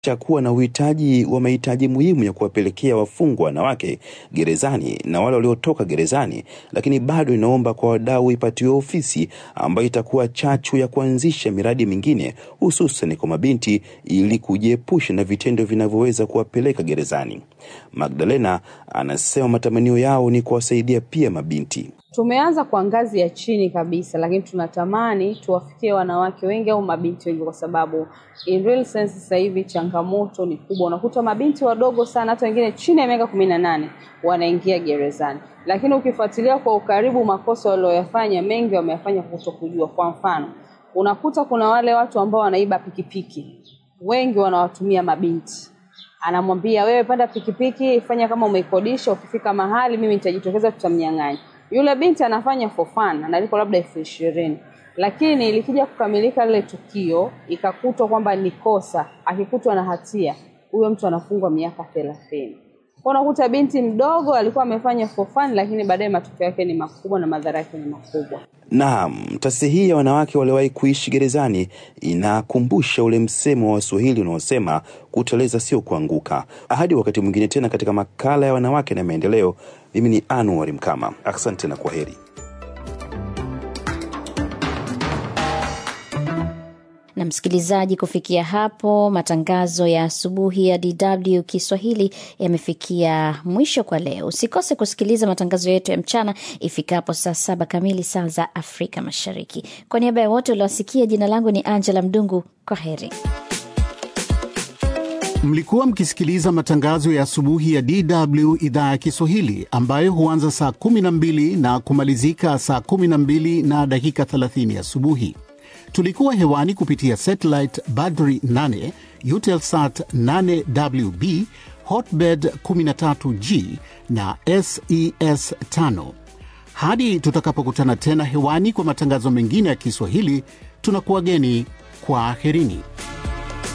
kuwa na uhitaji wa mahitaji muhimu ya kuwapelekea wafungwa wanawake gerezani na wale waliotoka gerezani, lakini bado inaomba kwa wadau ipatiwe ofisi ambayo itakuwa chachu ya kuanzisha miradi mingine hususan kwa mabinti ili kujiepusha na vitendo vinavyoweza kuwapeleka gerezani. Magdalena anasema matamanio yao ni kuwasaidia pia mabinti. Tumeanza kwa ngazi ya chini kabisa, lakini tunatamani tuwafikie wanawake wengi au mabinti wengi, kwa sababu in real sense sasa hivi changamoto ni kubwa. Unakuta mabinti wadogo sana, hata wengine chini ya miaka 18 wanaingia gerezani. Lakini ukifuatilia kwa ukaribu makosa waliyofanya, mengi wameyafanya kutokujua. Kwa mfano, unakuta kuna wale watu ambao wanaiba pikipiki. Wengi wanawatumia mabinti. Anamwambia, wewe panda pikipiki, fanya kama umeikodisha, ukifika mahali mimi nitajitokeza tutamnyang'anya. Yule binti anafanya for fun, analipwa labda 20,000. Lakini ilikija kukamilika lile tukio, ikakutwa kwamba ni kosa, akikutwa na hatia, huyo mtu anafungwa miaka 30. Unakuta binti mdogo alikuwa amefanya for fun, lakini baadaye matokeo yake ni makubwa na madhara yake ni makubwa. Naam, taasisi ya wanawake waliowahi kuishi gerezani inakumbusha ule msemo wa Waswahili unaosema kuteleza sio kuanguka. Hadi wakati mwingine tena katika makala ya wanawake na maendeleo, mimi ni Anwar Mkama. Asante na kwaheri. Na msikilizaji, kufikia hapo matangazo ya asubuhi ya DW Kiswahili yamefikia mwisho kwa leo. Usikose kusikiliza matangazo yetu ya mchana ifikapo saa 7 kamili saa za Afrika Mashariki. Kwa niaba ya wote uliowasikia, jina langu ni Angela Mdungu. Kwaheri. Mlikuwa mkisikiliza matangazo ya asubuhi ya DW idhaa ya Kiswahili ambayo huanza saa 12 na kumalizika saa 12 na dakika 30 asubuhi. Tulikuwa hewani kupitia satellite Badri 8, Eutelsat 8WB, Hotbird 13G na SES 5. Hadi tutakapokutana tena hewani kwa matangazo mengine ya Kiswahili, tunakuwageni kwa aherini.